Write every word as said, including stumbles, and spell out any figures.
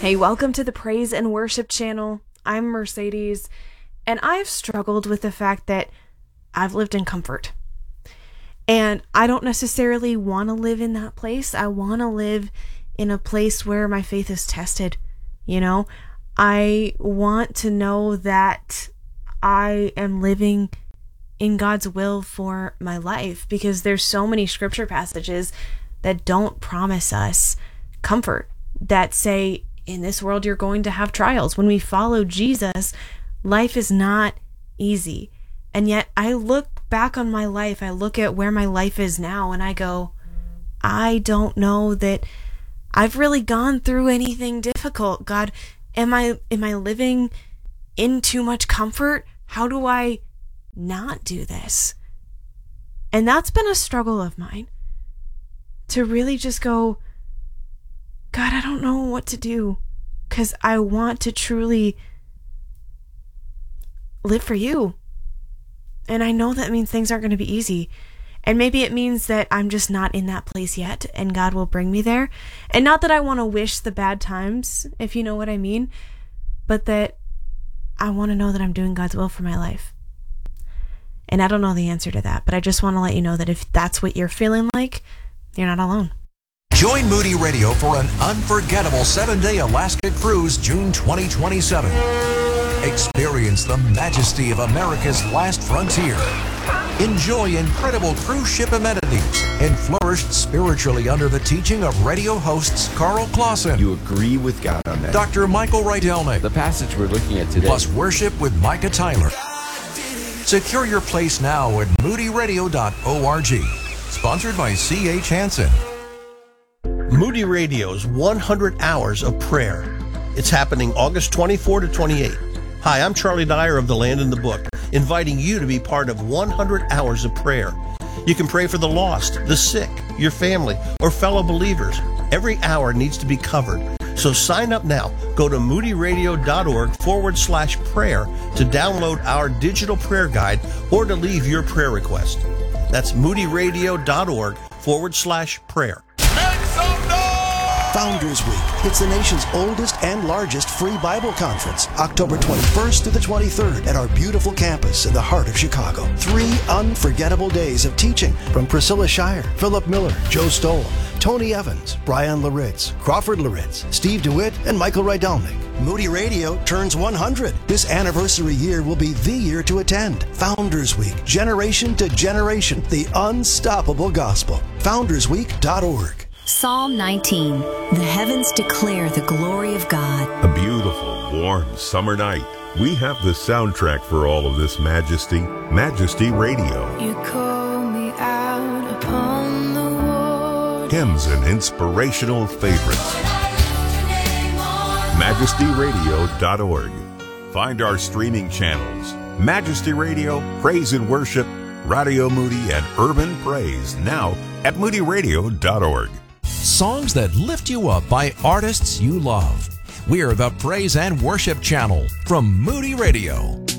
Hey, welcome to the Praise and Worship channel. I'm Mercedes, and I've struggled with the fact that I've lived in comfort. And I don't necessarily want to live in that place. I want to live in a place where my faith is tested. You know, I want to know that I am living in God's will for my life, because there's so many scripture passages that don't promise us comfort, that say, in this world, you're going to have trials. When we follow Jesus, life is not easy. And yet I look back on my life, I look at where my life is now, and I go, I don't know that I've really gone through anything difficult. God, am I, am I living in too much comfort? How do I not do this? And that's been a struggle of mine, to really just go, God, I don't know what to do, because I want to truly live for you. And I know that means things aren't going to be easy. And maybe it means that I'm just not in that place yet, and God will bring me there. And not that I want to wish the bad times, if you know what I mean, but that I want to know that I'm doing God's will for my life. And I don't know the answer to that, but I just want to let you know that if that's what you're feeling like, you're not alone. Join Moody Radio for an unforgettable seven-day Alaska cruise June twenty twenty-seven. Experience the majesty of America's last frontier. Enjoy incredible cruise ship amenities and flourish spiritually under the teaching of radio hosts Carl Clausen. You agree with God on that. Doctor Michael Rydelnik. The passage we're looking at today. Plus worship with Micah Tyler. Secure your place now at moody radio dot org. Sponsored by C H Hansen. Moody Radio's one hundred hours of prayer. It's happening August twenty-fourth to twenty-eighth. Hi, I'm Charlie Dyer of The Land in the Book, inviting you to be part of one hundred hours of prayer. You can pray for the lost, the sick, your family, or fellow believers. Every hour needs to be covered. So sign up now. Go to moody radio dot org forward slash prayer to download our digital prayer guide or to leave your prayer request. That's moody radio dot org forward slash prayer. Founders Week. It's the nation's oldest and largest free Bible conference, October twenty-first to the twenty-third at our beautiful campus in the heart of Chicago. Three unforgettable days of teaching from Priscilla Shire, Philip Miller, Joe Stoll, Tony Evans, Brian Laritz, Crawford Laritz, Steve DeWitt, and Michael Rydelnik. Moody Radio turns one hundred. This anniversary year will be the year to attend. Founders Week, generation to generation, the unstoppable gospel. founders week dot org. Psalm nineteen. The heavens declare the glory of God. A beautiful, warm summer night. We have the soundtrack for all of this majesty, Majesty Radio. You call me out upon the water. Hymns and inspirational favorites. majesty radio dot org. Find our streaming channels, Majesty Radio, Praise and Worship, Radio Moody, and Urban Praise, now at moody radio dot org. Songs that lift you up by artists you love. We're the Praise and Worship channel from Moody Radio.